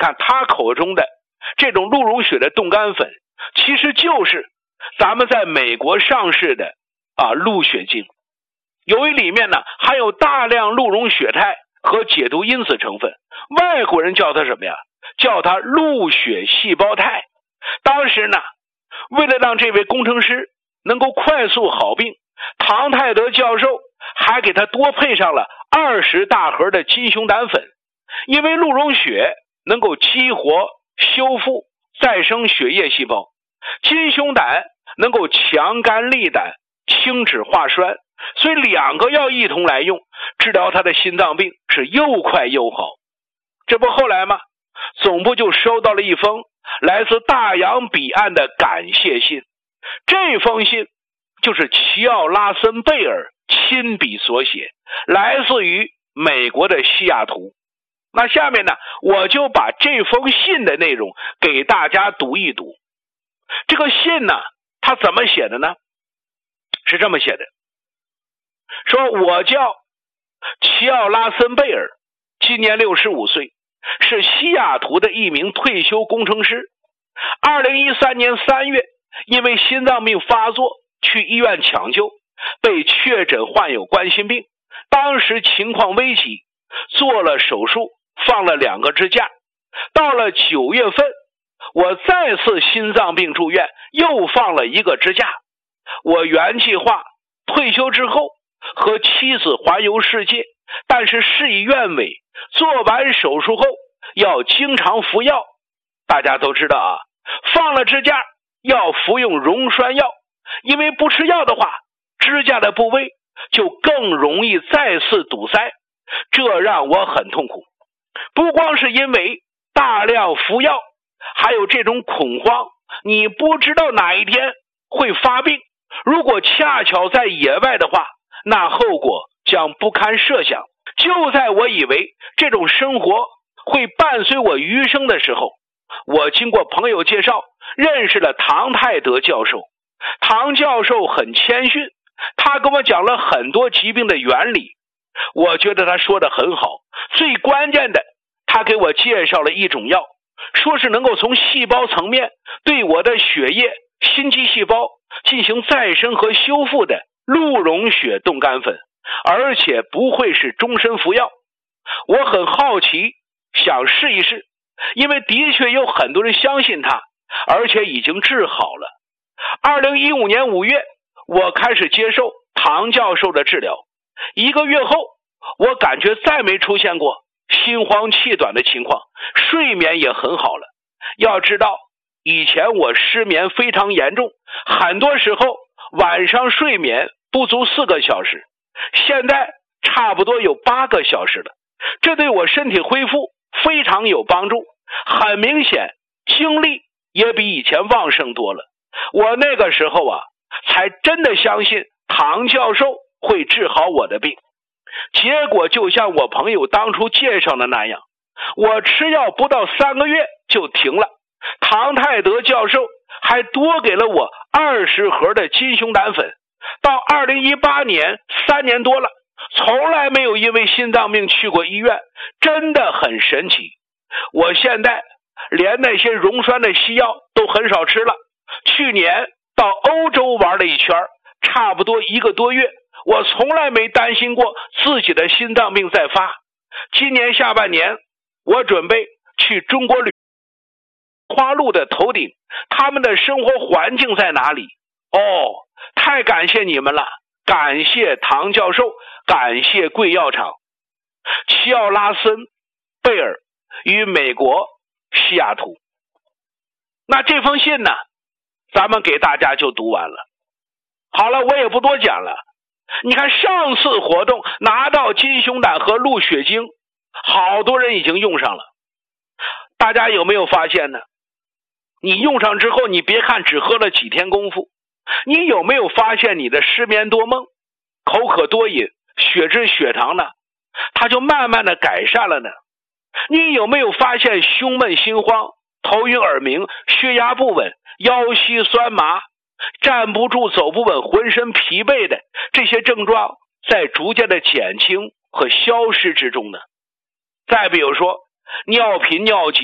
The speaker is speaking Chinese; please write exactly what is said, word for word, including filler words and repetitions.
看他口中的这种鹿茸血的冻干粉，其实就是咱们在美国上市的啊鹿血精，由于里面呢含有大量鹿茸血肽和解毒因子成分，外国人叫它什么呀？叫它鹿血细胞肽。当时呢，为了让这位工程师能够快速好病，唐泰德教授还给他多配上了二十大盒的金熊胆粉，因为鹿茸血能够激活、修复、再生血液细胞，金熊胆能够强肝利胆、清脂化栓，所以两个要一同来用，治疗他的心脏病是又快又好。这不后来吗？总部就收到了一封来自大洋彼岸的感谢信，这封信就是齐奥拉森贝尔亲笔所写，来自于美国的西雅图。那下面呢，我就把这封信的内容给大家读一读。这个信呢，他怎么写的呢？是这么写的，说我叫齐奥拉森贝尔，今年六十五岁，是西雅图的一名退休工程师。二零一三年三月，因为心脏病发作去医院抢救，被确诊患有冠心病，当时情况危急，做了手术，放了两个支架。到了九月份，我再次心脏病住院，又放了一个支架。我原计划退休之后和妻子环游世界，但是事与愿违，做完手术后要经常服药。大家都知道啊，放了支架要服用溶栓药，因为不吃药的话，支架的部位就更容易再次堵塞，这让我很痛苦。不光是因为大量服药，还有这种恐慌，你不知道哪一天会发病，如果恰巧在野外的话，那后果将不堪设想。就在我以为这种生活会伴随我余生的时候，我经过朋友介绍认识了唐泰德教授。唐教授很谦逊，他跟我讲了很多疾病的原理，我觉得他说的很好。最关键的，他给我介绍了一种药，说是能够从细胞层面对我的血液、心肌细胞进行再生和修复的鹿茸血冻干粉，而且不会是终身服药。我很好奇，想试一试，因为的确有很多人相信他，而且已经治好了。二零一五年五月，我开始接受唐教授的治疗，一个月后，我感觉再没出现过心慌气短的情况，睡眠也很好了。要知道，以前我失眠非常严重，很多时候晚上睡眠不足四个小时，现在差不多有八个小时了，这对我身体恢复非常有帮助，很明显精力也比以前旺盛多了。我那个时候啊，才真的相信唐教授会治好我的病。结果就像我朋友当初介绍的那样，我吃药不到三个月就停了。唐泰德教授还多给了我二十盒的金熊胆粉，到二零一八年三年多了，从来没有因为心脏病去过医院，真的很神奇。我现在连那些溶栓的西药都很少吃了。去年到欧洲玩了一圈，差不多一个多月，我从来没担心过自己的心脏病再发。今年下半年，我准备去中国旅花路的头顶，他们的生活环境在哪里？哦，太感谢你们了，感谢唐教授，感谢贵药厂。齐奥拉森贝尔于美国西雅图。那这封信呢，咱们给大家就读完了。好了，我也不多讲了。你看上次活动拿到金熊胆和鹿血精，好多人已经用上了。大家有没有发现呢？你用上之后，你别看只喝了几天功夫，你有没有发现你的失眠多梦、口渴多饮、血脂血糖呢，它就慢慢的改善了呢？你有没有发现胸闷心慌、头晕耳鸣、血压不稳、腰膝酸麻、站不住走不稳、浑身疲惫的这些症状在逐渐的减轻和消失之中呢？再比如说尿频尿急